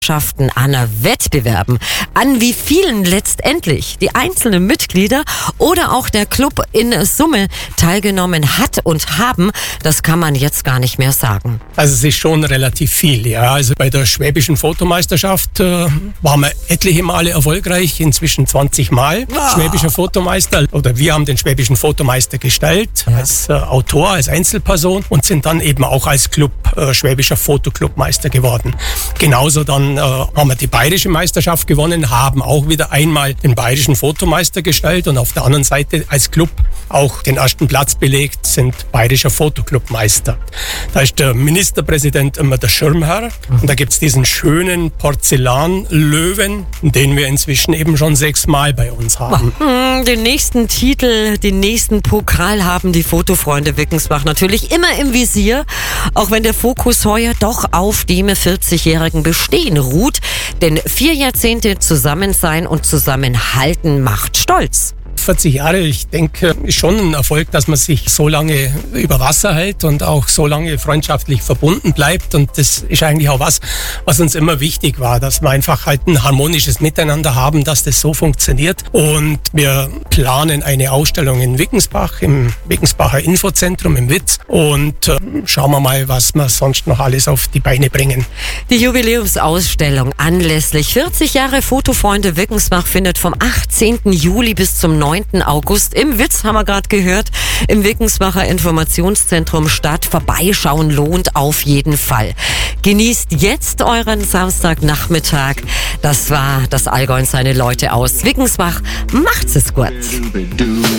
an Wettbewerben, an wie vielen letztendlich die einzelnen Mitglieder oder auch der Club in Summe teilgenommen hat und haben, das kann man jetzt gar nicht mehr sagen. Also es ist schon relativ viel, ja. Also bei der Schwäbischen Fotomeisterschaft waren wir etliche Male erfolgreich, inzwischen 20 Mal Schwäbischer Fotomeister. Oder wir haben den Schwäbischen Fotomeister gestellt, als Autor, als Einzelperson und sind dann eben auch als Club Schwäbischer Fotoclubmeister geworden. Genauso dann haben wir die Bayerische Meisterschaft gewonnen, haben auch wieder einmal den Bayerischen Fotomeister gestellt und auf der anderen Seite als Club auch den ersten Platz belegt, sind Bayerischer Fotoclubmeister. Da ist der Ministerpräsident immer der Schirmherr und da gibt es diesen schönen Porzellanlöwen, den wir inzwischen eben schon 6 Mal bei uns haben. Den nächsten Titel, den nächsten Pokal haben die Fotofreunde Wickensbach natürlich immer im Visier, auch wenn der Fokus heuer doch auf dem 40-jährigen Bestehen ruht, denn 4 Jahrzehnte zusammen sein und zusammenhalten macht stolz. 40 Jahre, ich denke, ist schon ein Erfolg, dass man sich so lange über Wasser hält und auch so lange freundschaftlich verbunden bleibt. Und das ist eigentlich auch was uns immer wichtig war, dass wir einfach halt ein harmonisches Miteinander haben, dass das so funktioniert. Und wir planen eine Ausstellung in Wickensbach, im Wickensbacher Infozentrum im Witz. Und schauen wir mal, was wir sonst noch alles auf die Beine bringen. Die Jubiläumsausstellung anlässlich 40 Jahre Fotofreunde Wickensbach findet vom 18. Juli bis zum 9. August im Witz, haben wir gerade gehört, im Wickensbacher Informationszentrum statt. Vorbeischauen lohnt auf jeden Fall. Genießt jetzt euren Samstagnachmittag. Das war das Allgäu und seine Leute aus Wickensbach. Macht's es gut.